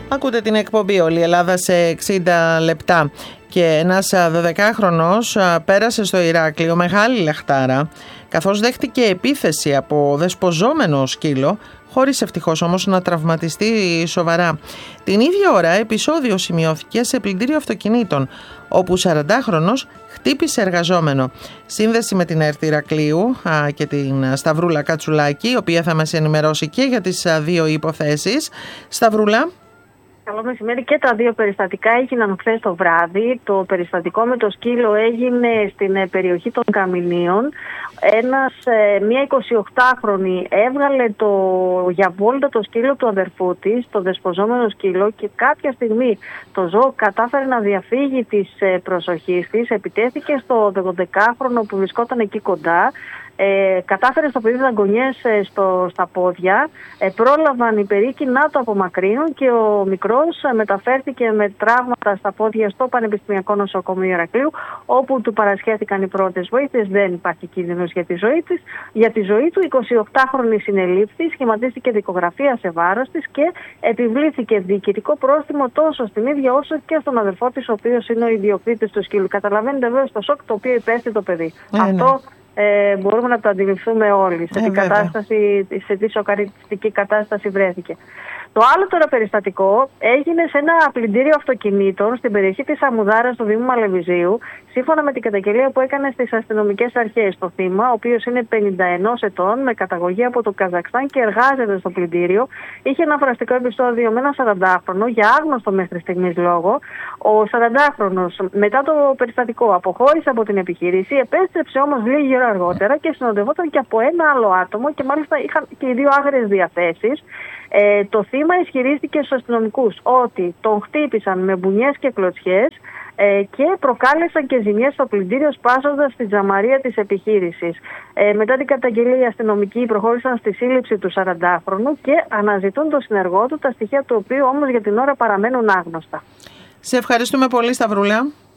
Ακούτε την εκπομπή «Όλη η Ελλάδα σε 60 λεπτά» και ένας 12χρονος πέρασε στο Ηράκλειο μεγάλη λαχτάρα καθώς δέχτηκε επίθεση από δεσποζόμενο σκύλο, χωρίς ευτυχώς όμως να τραυματιστεί σοβαρά. Την ίδια ώρα επεισόδιο σημειώθηκε σε πλυντήριο αυτοκινήτων, όπου 40χρονος χτύπησε εργαζόμενο. Σύνδεση με την ΕΡΤ Ηρακλείου και την Σταυρούλα Κατσουλάκη, η οποία θα μας ενημερώσει και για τις δύο υποθέσεις. Σταυρούλα. Καλό μεσημέρι. Και τα δύο περιστατικά έγιναν χθες το βράδυ. Το περιστατικό με το σκύλο έγινε στην περιοχή των Καμινίων. Μία 28χρονη έβγαλε για βόλτα το σκύλο του αδερφού της, το δεσποζόμενο σκύλο, και κάποια στιγμή το ζώο κατάφερε να διαφύγει της προσοχής της, επιτέθηκε στο 12χρονο που βρισκόταν εκεί κοντά. Κατάφερε στο παιδί δαγκονιές στα πόδια, πρόλαβαν οι περίκοι να το απομακρύνουν και ο μικρός μεταφέρθηκε με τραύματα στα πόδια στο Πανεπιστημιακό Νοσοκομείο Ηρακλείου, όπου του παρασχέθηκαν οι πρώτες βοήθειες. Δεν υπάρχει κίνδυνος για τη ζωή του. 28χρονη συνελήφθη, σχηματίστηκε δικογραφία σε βάρος της και επιβλήθηκε διοικητικό πρόστιμο τόσο στην ίδια όσο και στον αδερφό της, ο οποίος είναι ο ιδιοκτήτης του σκύλου. Καταλαβαίνετε βέβαια το σοκ το οποίο υπέστη το παιδί. Αυτό μπορούμε να το αντιληφθούμε όλοι σε τι σοκαριστική κατάσταση βρέθηκε. Το άλλο τώρα περιστατικό έγινε σε ένα πλυντήριο αυτοκινήτων στην περιοχή της Αμμουδάρας του Δήμου Μαλεβιζίου, σύμφωνα με την καταγγελία που έκανε στις αστυνομικές αρχές. Το θύμα, ο οποίος είναι 51 ετών, με καταγωγή από το Καζακστάν και εργάζεται στο πλυντήριο, είχε ένα φραστικό επεισόδιο με ένα 40χρονο για άγνωστο μέχρι στιγμής λόγο. Ο 40χρονος μετά το περιστατικό αποχώρησε από την επιχείρηση, επέστρεψε όμως λίγη ώρα αργότερα και συνοδευόταν και από ένα άλλο άτομο και μάλιστα είχαν και οι δύο άγριες διαθέσεις. Το θύμα ισχυρίστηκε στους αστυνομικούς ότι τον χτύπησαν με μπουνιές και κλωτσιές και προκάλεσαν και ζημιές στο πλυντήριο, σπάζοντας τη τζαμαρία της επιχείρησης. Μετά την καταγγελία, οι αστυνομικοί προχώρησαν στη σύλληψη του 40χρονου και αναζητούν τον συνεργό του, τα στοιχεία του οποίου όμως για την ώρα παραμένουν άγνωστα. Σε ευχαριστούμε πολύ, Σταυρούλα.